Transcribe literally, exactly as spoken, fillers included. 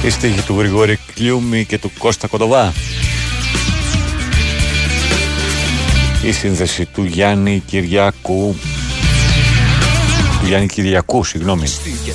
Η στίχη του Γρηγόρη Κλιούμη και του Κώστα Κοντοβά. Η σύνδεση του Γιάννη Κυριάκου. Του Γιάννη Κυριακού, συγγνώμη.